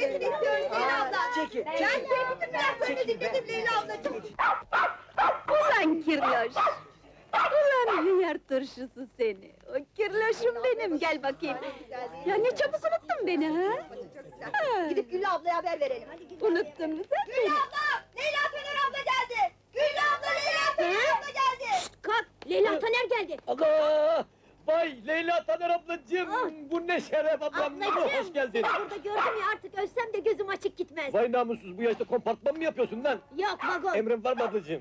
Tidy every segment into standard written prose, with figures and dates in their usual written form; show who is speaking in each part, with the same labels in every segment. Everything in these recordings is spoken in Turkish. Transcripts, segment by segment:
Speaker 1: Dinlemesini istiyoruz Leyla abla!
Speaker 2: Çekil,
Speaker 1: Ben
Speaker 2: çekil.
Speaker 1: senin bütün meraklarını dinledim Leyla ablacığım!
Speaker 3: Ulan kirloş! Ulan hıyar turşusu seni! O kirloşum benim, gel bakayım! Ya ne çabuk unuttun beni ha? Ha,
Speaker 1: Gidip Güllü ablaya haber verelim!
Speaker 3: unuttun mu sen beni?
Speaker 1: Güllü abla! Leyla Fener abla geldi! Güllü abla Leyla Fener abla geldi!
Speaker 3: Kalk, Leyla Taner geldi!
Speaker 4: Allah! Vay Leyla Taner ablacığım! Bu ne şeref ablam! Hoş geldin!
Speaker 3: Burada gördüm ya, artık ölsem de gözüm açık gitmez!
Speaker 4: Vay namussuz, bu yaşta kompartman mı yapıyorsun lan?
Speaker 3: Yok vagon!
Speaker 4: Emrin var mı ablacığım?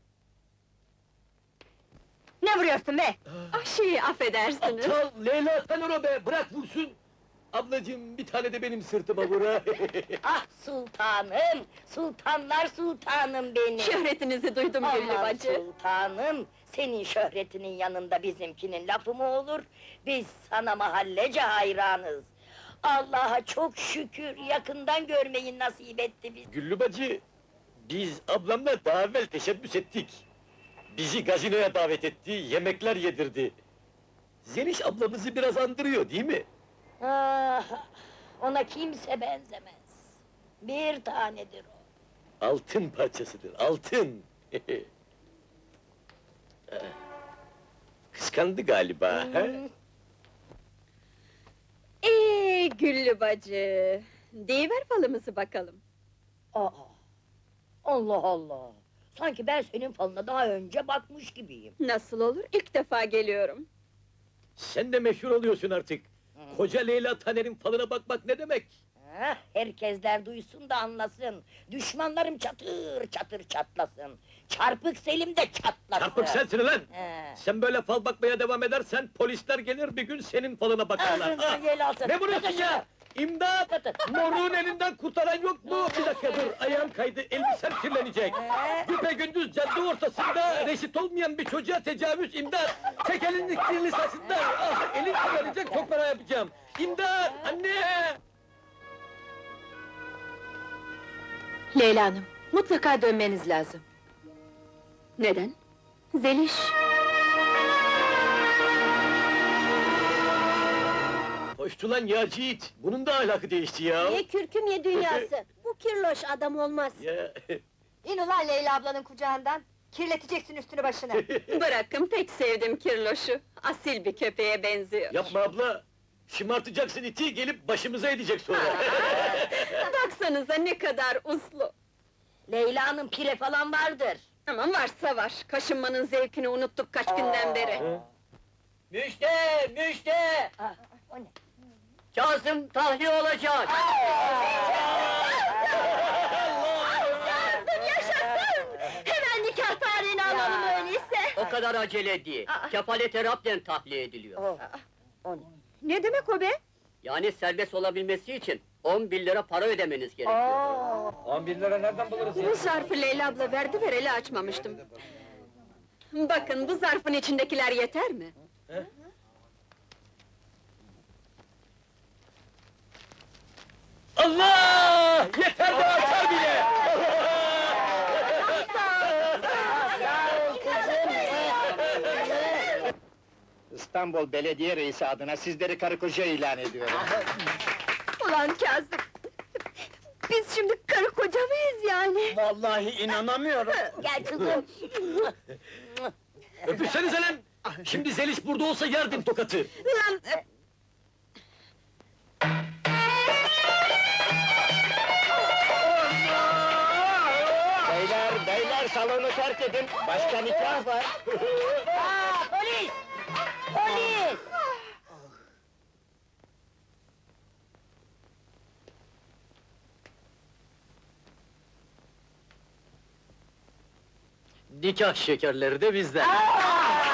Speaker 3: Ne vuruyorsun be? Affedersiniz!
Speaker 4: Çal Leyla Taner o be, bırak vursun! Ablacığım, bir tane de benim sırtıma vur ha!
Speaker 5: Ah sultanım, sultanlar sultanım benim.
Speaker 3: Şöhretinizi duydum Güllü
Speaker 5: Aman
Speaker 3: bacı!
Speaker 5: sultanım, senin şöhretinin yanında bizimkinin lafı mı olur? Biz sana mahallece hayranız. Allah'a çok şükür, yakından görmeyi nasip etti bize.
Speaker 4: Güllü bacı, biz ablamla daha evvel teşebbüs ettik. Bizi gazinoya davet etti, yemekler yedirdi. Zeliş ablamızı biraz andırıyor, değil mi?
Speaker 5: Ah, ona kimse benzemez. Bir tanedir o.
Speaker 4: Altın parçasıdır, altın! Kıskandı galiba, ha?
Speaker 3: Güllü bacı! Deyiver falımızı bakalım!
Speaker 5: Aa, Allah Allah! Sanki ben senin falına daha önce bakmış gibiyim.
Speaker 3: Nasıl olur, ilk defa geliyorum!
Speaker 4: Sen de meşhur oluyorsun artık! Koca Leyla Taner'in falına bakmak ne demek?
Speaker 5: Ha, herkesler duysun da anlasın. Düşmanlarım çatır çatır çatlasın. Çarpık Selim de çatlasın.
Speaker 4: Çarpık sensin lan!
Speaker 5: He.
Speaker 4: Sen böyle fal bakmaya devam edersen, polisler gelir bir gün senin falına bakarlar!
Speaker 5: Ağzını
Speaker 4: Ah!
Speaker 5: yel alsın.
Speaker 4: Ne vuruyorsun ya? İmdat!
Speaker 5: Tut.
Speaker 4: Moruğun elinden kurtaran yok mu? Bir dakika dur, ayağım kaydı, elbisem kirlenecek! Güpegündüz cadde ortasında, reşit olmayan bir çocuğa tecavüz, imdat! Çek elini kirli saçından! Ah, elin kirlenecek, çok para yapacağım! İmdat! Anne!
Speaker 3: Leyla Hanım, mutlaka dönmeniz lazım. Neden? Zeliş!
Speaker 4: Hoştu lan ya Ciğit! Bunun da ahlakı değişti ya!
Speaker 3: Ye kürküm ye dünyası! Bu kirloş adam olmaz!
Speaker 4: Ya,
Speaker 1: İn ulan Leyla ablanın kucağından! Kirleteceksin üstünü başını!
Speaker 3: Bırakın, pek sevdim kirloşu! Asil bir köpeğe benziyor!
Speaker 4: yapma abla! Şımartacaksın iti, gelip başımıza edecek sonra!
Speaker 3: Baksanıza ne kadar uslu!
Speaker 5: Leyla'nın pire falan vardır.
Speaker 3: Aman varsa var, kaşınmanın zevkini unuttuk kaç günden beri!
Speaker 2: Müjde, müjde!
Speaker 5: O ne?
Speaker 2: Kazım tahliye olacak!
Speaker 3: Yaşasın! Hemen nikah tarihini alalım öyleyse!
Speaker 2: O kadar acele değil. Kefalete rapten tahliye ediliyor.
Speaker 5: O ne?
Speaker 3: Ne demek o be?
Speaker 2: Yani serbest olabilmesi için 10.000 lira para ödemeniz gerekiyor.
Speaker 4: 11 lira nereden buluruz
Speaker 3: Bu zarfı Leyla abla verdi, vereli açmamıştım. Bakın, bu zarfın içindekiler yeter mi?
Speaker 4: Allah! Yeter de artar bile!
Speaker 6: İstanbul Belediye Reisi adına sizleri karı koca ilan ediyorum.
Speaker 3: Ulan Kazım! Biz şimdi karı koca mıyız yani?
Speaker 6: Vallahi inanamıyorum.
Speaker 5: Gel kızım.
Speaker 4: Öpüşsenize lan! Şimdi Zeliş burada olsa yerdim tokatı!
Speaker 3: Ulan!
Speaker 6: Beyler salonu terk edin. Başka nikah var.
Speaker 5: Aa, polis! Polis!
Speaker 4: Nikah şekerleri de bizden!